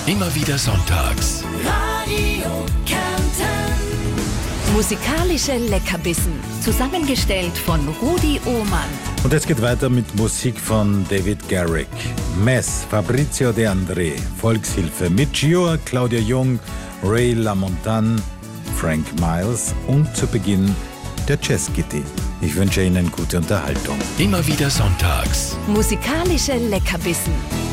Immer wieder sonntags. Radio Kärnten. Musikalische Leckerbissen. Zusammengestellt von Rudi Ohmann. Und es geht weiter mit Musik von David Garrick. Mess, Fabrizio De André, Volkshilfe mit Gio, Claudia Jung, Ray LaMontagne, Frank Miles und zu Beginn der Jazz Kitty. Ich wünsche Ihnen gute Unterhaltung. Immer wieder sonntags. Musikalische Leckerbissen.